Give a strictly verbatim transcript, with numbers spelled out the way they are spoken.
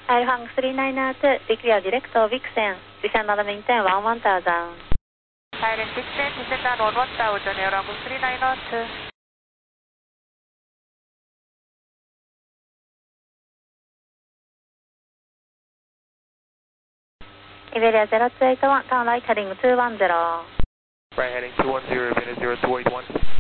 Airhang three nine two, declare direct to Vixen, descend on the maintain one one thousand. Thailand Vixen, descend on one one thousand, Airhang three nine two. Iberia zero two eight one, turn right heading two one zero. Right heading two one zero, Iberia zero two eight one.